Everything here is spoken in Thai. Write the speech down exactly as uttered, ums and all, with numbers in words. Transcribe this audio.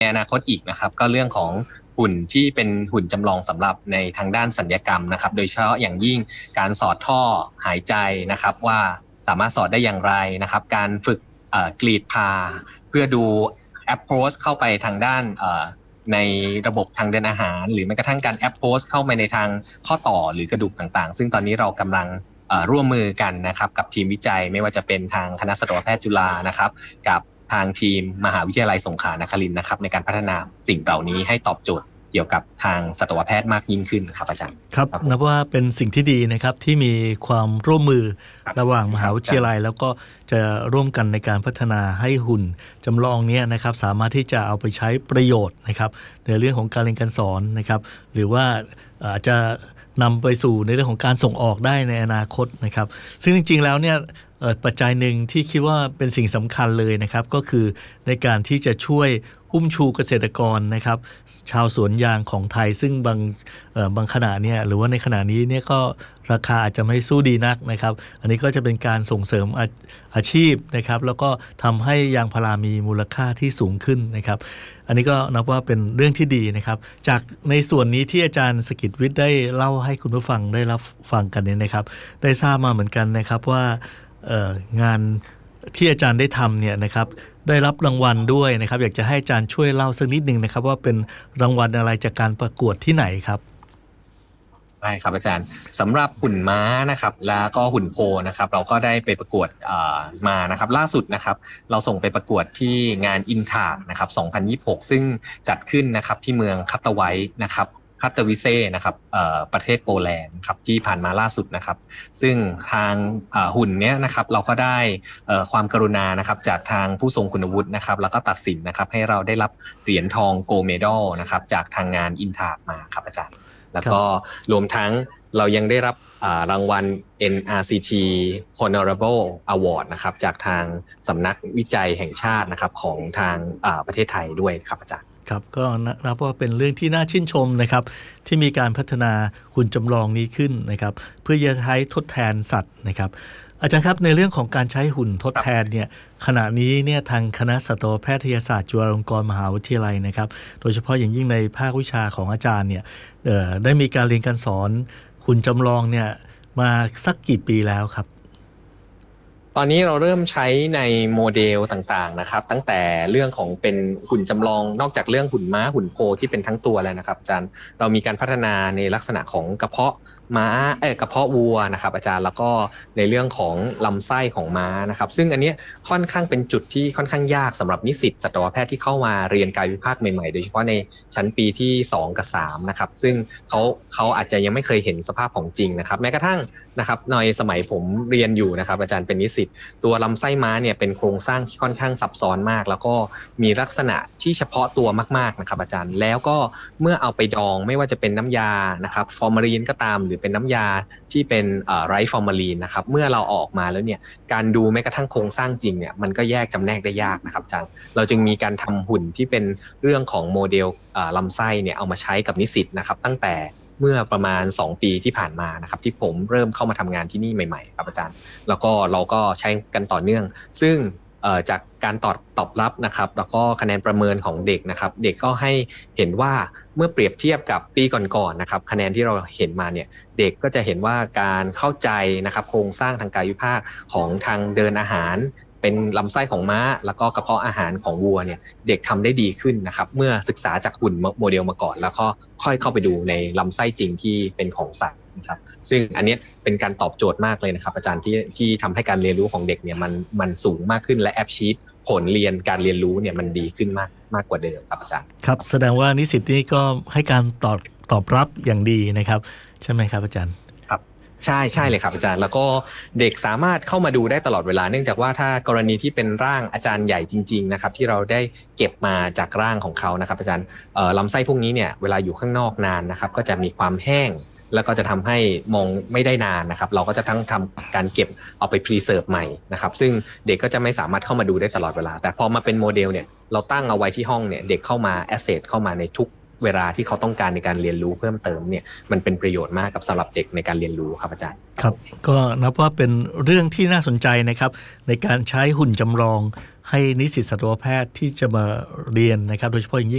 ในอนาคตอีกนะครับก็เรื่องของหุ่นที่เป็นหุ่นจำลองสำหรับในทางด้านศัลยกรรมนะครับโดยเฉพาะอย่างยิ่งการสอดท่อหายใจนะครับว่าสามารถสอดได้อย่างไรนะครับการฝึกกรีดพาเพื่อดู approach เข้าไปทางด้านในระบบทางเดินอาหารหรือแม้กระทั่งการ approach เข้าไปในทางข้อต่อหรือกระดูกต่างๆซึ่งตอนนี้เรากำลังร่วมมือกันนะครับกับทีมวิจัยไม่ว่าจะเป็นทางคณะสัตวแพทย์จุฬานะครับกับทางทีมมหาวิทยาลัยสงขลานครินทร์นะครับในการพัฒนาสิ่งเหล่านี้ให้ตอบโจทย์เกี่ยวกับทางสัตวแพทย์มากยิ่งขึ้นครับอาจารย์ครับนับว่าเป็นสิ่งที่ดีนะครับที่มีความร่วมมือระหว่างมหาวิทยาลัยแล้วก็จะร่วมกันในการพัฒนาให้หุ่นจำลองนี้นะครับสามารถที่จะเอาไปใช้ประโยชน์นะครับในเรื่องของการเรียนการสอนนะครับหรือว่าอาจจะนำไปสู่ในเรื่องของการส่งออกได้ในอนาคตนะครับซึ่งจริงๆแล้วเนี่ยปัจจัยหนึ่งที่คิดว่าเป็นสิ่งสำคัญเลยนะครับก็คือในการที่จะช่วยอุ้มชูเกษตรกรนะครับชาวสวนยางของไทยซึ่งบางบางขณะเนี่ยหรือว่าในขณะนี้เนี่ยก็ราคาอาจจะไม่สู้ดีนักนะครับอันนี้ก็จะเป็นการส่งเสริม อา, อาชีพนะครับแล้วก็ทำให้ยางพารามีมูลค่าที่สูงขึ้นนะครับอันนี้ก็นับว่าเป็นเรื่องที่ดีนะครับจากในส่วนนี้ที่อาจารย์สกิตวิทย์ได้เล่าให้คุณผู้ฟังได้รับฟังกันเนี่ยนะครับได้ทราบมาเหมือนกันนะครับว่างานที่อาจารย์ได้ทำเนี่ยนะครับได้รับรางวัลด้วยนะครับอยากจะให้อาจารย์ช่วยเล่าสักนิดนึงนะครับว่าเป็นรางวัลอะไรจากการประกวดที่ไหนครับได้ครับอาจารย์สำหรับหุ่นม้านะครับแล้วก็หุ่นโคนะครับเราก็ได้ไปประกวดมานะครับล่าสุดนะครับเราส่งไปประกวดที่งานอินทานะครับสองพันยี่สิบหกซึ่งจัดขึ้นนะครับที่เมืองคัตตาไวท์นะครับคัตเตวิเซ่นะครับประเทศโปแลนด์ครับที่ผ่านมาล่าสุดนะครับซึ่งทางหุ่นเนี้ยนะครับเราก็ได้ความกรุณานะครับจากทางผู้ทรงคุณวุฒินะครับแล้วก็ตัดสินนะครับให้เราได้รับเหรียญทองโกลด์เมดัลนะครับจากทางงานอินทามาครับอาจารย์แล้วก็รวมทั้งเรายังได้รับรางวัล เอ็น อาร์ ซี ที Honorable Award นะครับจากทางสำนักวิจัยแห่งชาตินะครับของทางประเทศไทยด้วยครับอาจารย์ครับก็นับว่าเป็นเรื่องที่น่าชื่นชมนะครับที่มีการพัฒนาหุ่นจำลองนี้ขึ้นนะครับเพื่อจะใช้ทดแทนสัตว์นะครับอาจารย์ครับในเรื่องของการใช้หุ่นทดแทนเนี่ยขณะนี้เนี่ยทางคณะสัตวแพทยศาสตร์จุฬาลงกรณ์มหาวิทยาลัยนะครับโดยเฉพาะอย่างยิ่งในภาควิชาของอาจารย์เนี่ยได้มีการเรียนการสอนหุ่นจำลองเนี่ยมาสักกี่ปีแล้วครับตอนนี้เราเริ่มใช้ในโมเดลต่างๆนะครับตั้งแต่เรื่องของเป็นหุ่นจำลองนอกจากเรื่องหุ่นม้าหุ่นโคที่เป็นทั้งตัวแล้วนะครับอาจารย์เรามีการพัฒนาในลักษณะของกระเพาะม้าเอ่อกระเพาะวัวนะครับอาจารย์แล้วก็ในเรื่องของลำไส้ของม้านะครับซึ่งอันนี้ค่อนข้างเป็นจุดที่ค่อนข้างยากสำหรับนิสิตสัตวแพทย์ที่เข้ามาเรียนกายวิภาคใหม่ๆโดยเฉพาะในชั้นปีที่สองกับสามนะครับซึ่งเขาเขาอาจจะยังไม่เคยเห็นสภาพของจริงนะครับแม้กระทั่งนะครับในสมัยผมเรียนอยู่นะครับอาจารย์เป็นนิสิตตัวลำไส้ม้าเนี่ยเป็นโครงสร้างที่ค่อนข้างซับซ้อนมากแล้วก็มีลักษณะที่เฉพาะตัวมากๆนะครับอาจารย์แล้วก็เมื่อเอาไปดองไม่ว่าจะเป็นน้ำยานะครับฟอร์มาลีนก็ตามหรือเป็นน้ำยาที่เป็นไร้ฟอร์มาลีนนะครับเมื่อเราออกมาแล้วเนี่ยการดูแม้กระทั่งโครงสร้างจริงเนี่ยมันก็แยกจำแนกได้ยากนะครับอาจารย์เราจึงมีการทำหุ่นที่เป็นเรื่องของโมเดลลำไส้เนี่ยเอามาใช้กับนิสิตนะครับตั้งแต่เมื่อประมาณสองปีที่ผ่านมานะครับที่ผมเริ่มเข้ามาทำงานที่นี่ใหม่ๆครับอาจารย์แล้วก็เราก็ใช้กันต่อเนื่องซึ่งจากการตอบตอบรับนะครับแล้วก็คะแนนประเมินของเด็กนะครับเด็กก็ให้เห็นว่าเมื่อเปรียบเทียบกับปีก่อนๆนะครับคะแนนที่เราเห็นมาเนี่ยเด็กก็จะเห็นว่าการเข้าใจนะครับโครงสร้างทางกายวิภาคของทางเดินอาหารเป็นลำไส้ของม้าแล้วก็กระเพาะอาหารของวัวเนี่ยเด็กทำได้ดีขึ้นนะครับเมื่อศึกษาจากหุ่นโมเดลมาก่อนแล้วก็ค่อยเข้าไปดูในลำไส้จริงที่เป็นของสัตว์นะครับซึ่งอันนี้เป็นการตอบโจทย์มากเลยนะครับอาจารย์ที่ที่ทำให้การเรียนรู้ของเด็กเนี่ยมันมันสูงมากขึ้นและแอปชีตผลเรียนการเรียนรู้เนี่ยมันดีขึ้นมากมากกว่าเดิมครับอาจารย์ครับแสดงว่านิสิตนี่ก็ให้การตอบตอบรับอย่างดีนะครับใช่ไหมครับอาจารย์ใช่ใช่เลยครับอาจารย์แล้วก็เด็กสามารถเข้ามาดูได้ตลอดเวลาเนื่องจากว่าถ้ากรณีที่เป็นร่างอาจารย์ใหญ่จริงๆนะครับที่เราได้เก็บมาจากร่างของเขานะครับอาจารย์ลำไส้พวกนี้เนี่ยเวลาอยู่ข้างนอกนานนะครับก็จะมีความแห้งแล้วก็จะทำให้มองไม่ได้นานนะครับเราก็จะทั้งทำการเก็บเอาไปพรีเซิร์ฟใหม่นะครับซึ่งเด็กก็จะไม่สามารถเข้ามาดูได้ตลอดเวลาแต่พอมาเป็นโมเดลเนี่ยเราตั้งเอาไว้ที่ห้องเนี่ยเด็กเข้ามาแอสเซทเข้ามาในทุกเวลาที่เขาต้องการในการเรียนรู้เพิ่มเติมเนี่ยมันเป็นประโยชน์มากกับสำหรับเด็กในการเรียนรู้ครับอาจารย์ครับก็นับว่าเป็นเรื่องที่น่าสนใจนะครับในการใช้หุ่นจำลองให้นิสิตสัตวแพทย์ที่จะมาเรียนนะครับโดยเฉพาะอย่างยิ่ง